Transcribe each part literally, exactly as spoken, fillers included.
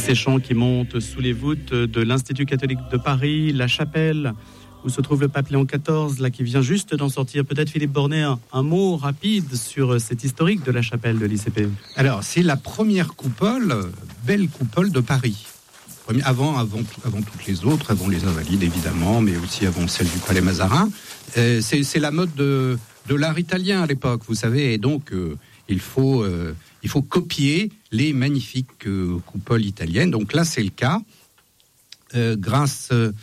ces chants qui montent sous les voûtes de l'Institut catholique de Paris, la chapelle où se trouve le pape Léon quatorze, là qui vient juste d'en sortir. Peut-être Philippe Bornet, un, un mot rapide sur cet historique de la chapelle de l'I C P. Alors, c'est la première coupole, belle coupole de Paris. Avant, avant, avant toutes les autres, avant les Invalides évidemment, mais aussi avant celle du Palais Mazarin. Euh, c'est, c'est la mode de, de l'art italien à l'époque, vous savez, et donc euh, il faut, euh, il faut copier les magnifiques euh, coupoles italiennes. Donc là, c'est le cas, euh, grâce euh,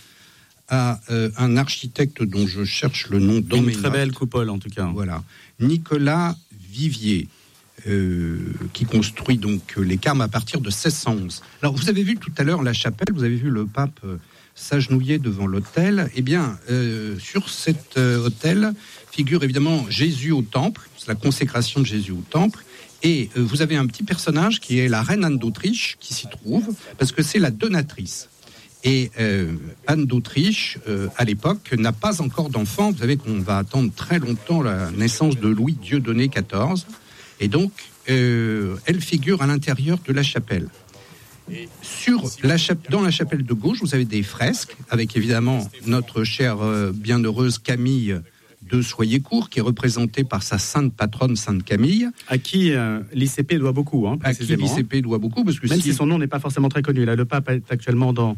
à euh, un architecte dont je cherche le nom dans Une mes très notes. belle coupole en tout cas. Voilà, Nicolas Vivier. Euh, qui construit donc les carmes à partir de seize cent onze. Alors vous avez vu tout à l'heure la chapelle, vous avez vu le pape euh, s'agenouiller devant l'autel. Eh bien, euh, sur cet euh, autel figure évidemment Jésus au temple, c'est la consécration de Jésus au temple. Et euh, vous avez un petit personnage qui est la reine Anne d'Autriche qui s'y trouve, parce que c'est la donatrice. Et euh, Anne d'Autriche, euh, à l'époque, n'a pas encore d'enfant. Vous savez qu'on va attendre très longtemps la naissance de Louis Dieudonné quatorze. Et donc, euh, elle figure à l'intérieur de la chapelle. Et sur la chap- dans la chapelle de gauche, vous avez des fresques, avec évidemment notre chère euh, bienheureuse Camille de Soyecourt, qui est représentée par sa sainte patronne, Sainte Camille. À qui euh, l'I C P doit beaucoup, hein, précisément. À qui l'I C P doit beaucoup, parce que même si, si son nom n'est pas forcément très connu. Là, le pape est actuellement dans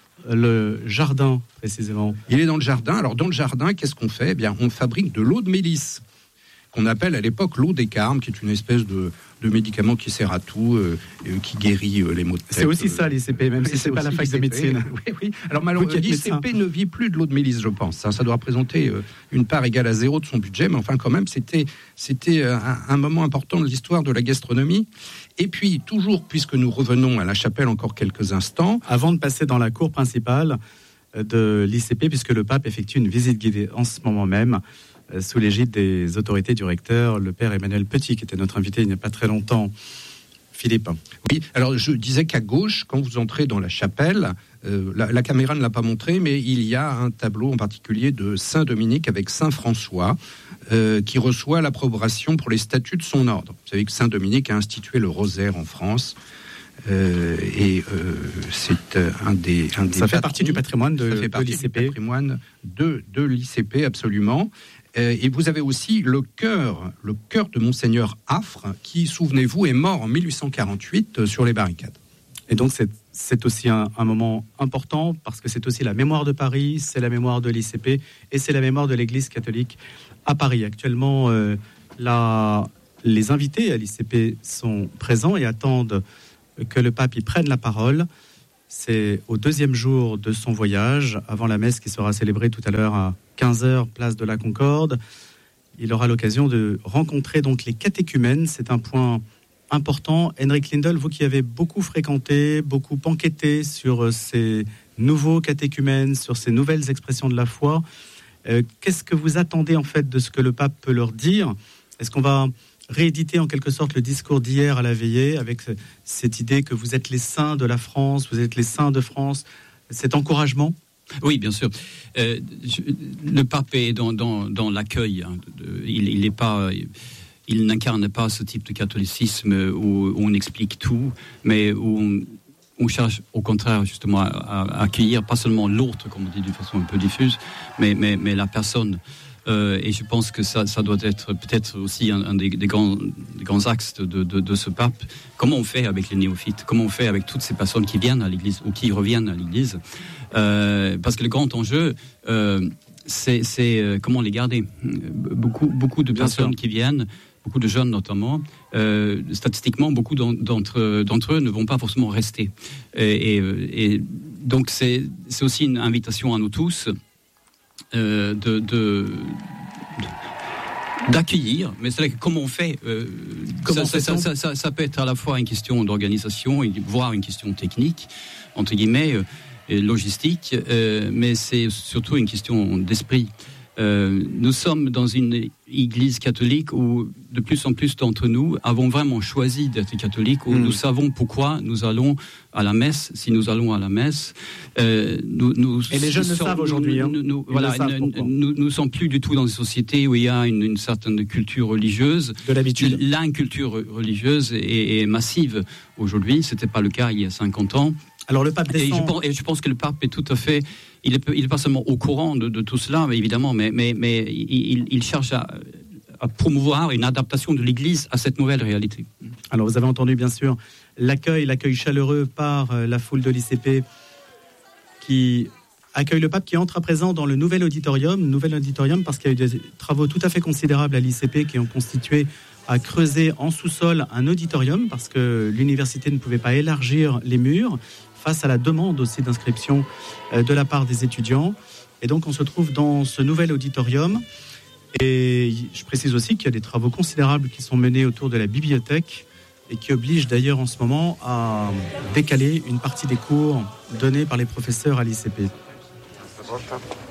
le jardin, précisément. Il est dans le jardin. Alors, dans le jardin, qu'est-ce qu'on fait ? Eh bien, on fabrique de l'eau de mélisse, qu'on appelle à l'époque l'eau des carmes, qui est une espèce de, de médicament qui sert à tout, euh, euh, qui guérit euh, les maux de tête. C'est aussi ça l'I C P, même oui, si c'est, c'est pas la fac l'I C P, de médecine. Oui, oui. Alors malheureusement, l'I C P ne vit plus de l'eau de mélisse, je pense. Ça, ça doit représenter euh, une part égale à zéro de son budget, mais enfin quand même, c'était, c'était un, un moment important de l'histoire de la gastronomie. Et puis, toujours, puisque nous revenons à la chapelle encore quelques instants... Avant de passer dans la cour principale de l'I C P, puisque le pape effectue une visite guidée en ce moment même, sous l'égide des autorités du recteur, le père Emmanuel Petit, qui était notre invité il n'y a pas très longtemps. Philippe. Oui, alors je disais qu'à gauche, quand vous entrez dans la chapelle, euh, la, la caméra ne l'a pas montré, mais il y a un tableau en particulier de Saint-Dominique avec Saint-François, euh, qui reçoit l'approbation pour les statuts de son ordre. Vous savez que Saint-Dominique a institué le rosaire en France. Euh, et euh, c'est un des, un des ça fait patrons, partie du patrimoine de, ça fait partie de l'I C P. Du patrimoine de, de l'I C P, absolument. Euh, et vous avez aussi le chœur, le chœur de Monseigneur Affre, qui, souvenez-vous, est mort en dix-huit cent quarante-huit euh, sur les barricades. Et donc c'est, c'est aussi un, un moment important, parce que c'est aussi la mémoire de Paris, c'est la mémoire de l'I C P, et c'est la mémoire de l'Église catholique à Paris. Actuellement, euh, la, les invités à l'I C P sont présents et attendent que le pape y prenne la parole. C'est au deuxième jour de son voyage, avant la messe qui sera célébrée tout à l'heure à quinze heures, place de la Concorde. Il aura l'occasion de rencontrer donc les catéchumènes. C'est un point important. Henrik Lindel, vous qui avez beaucoup fréquenté, beaucoup enquêté sur ces nouveaux catéchumènes, sur ces nouvelles expressions de la foi, euh, qu'est-ce que vous attendez en fait de ce que le pape peut leur dire ? Est-ce qu'on va rééditer en quelque sorte le discours d'hier à la veillée, avec cette idée que vous êtes les saints de la France, vous êtes les saints de France, cet encouragement ? Oui, bien sûr. Euh, je, le pape est dans, dans, dans l'accueil. Hein, de, il, il est pas, il n'incarne pas ce type de catholicisme où, où on explique tout, mais où on, on cherche au contraire justement à, à accueillir pas seulement l'autre, comme on dit d'une façon un peu diffuse, mais, mais, mais la personne. Euh, et je pense que ça, ça doit être peut-être aussi un, un des, des, grands, des grands axes de, de, de ce pape. Comment on fait avec les néophytes ? Comment on fait avec toutes ces personnes qui viennent à l'Église ou qui reviennent à l'Église ? euh, Parce que le grand enjeu, euh, c'est, c'est euh, comment les garder. Beaucoup, beaucoup de personnes qui viennent, beaucoup de jeunes notamment, euh, statistiquement, beaucoup d'entre, d'entre eux ne vont pas forcément rester. Et, et, et donc c'est, c'est aussi une invitation à nous tous, Euh, de, de, de, d'accueillir, mais c'est là que comment on fait, euh, ça, ça, ça, ça, ça, ça peut être à la fois une question d'organisation, voire une question technique, entre guillemets, euh, et logistique, euh, mais c'est surtout une question d'esprit. Euh, nous sommes dans une église catholique où de plus en plus d'entre nous avons vraiment choisi d'être catholiques, où mmh. nous savons pourquoi nous allons à la messe, si nous allons à la messe. Euh, nous, nous, Et les jeunes le savent aujourd'hui. Hein. Nous, nous, voilà, nous ne sommes plus du tout dans une société où il y a une, une certaine culture religieuse. De l'habitude. L'inculture religieuse est, est massive aujourd'hui. Ce n'était pas le cas il y a cinquante ans. Alors le pape descend... Et je, pense, et je pense que le pape est tout à fait... Il n'est il est pas seulement au courant de, de tout cela, mais évidemment, mais, mais, mais il, il cherche à, à promouvoir une adaptation de l'Église à cette nouvelle réalité. Alors vous avez entendu bien sûr l'accueil, l'accueil chaleureux par la foule de l'I C P qui accueille le pape, qui entre à présent dans le nouvel auditorium. Nouvel auditorium parce qu'il y a eu des travaux tout à fait considérables à l'I C P qui ont constitué à creuser en sous-sol un auditorium parce que l'université ne pouvait pas élargir les murs face à la demande aussi d'inscription de la part des étudiants. Et donc on se trouve dans ce nouvel auditorium. Et je précise aussi qu'il y a des travaux considérables qui sont menés autour de la bibliothèque et qui obligent d'ailleurs en ce moment à décaler une partie des cours donnés par les professeurs à l'I C P.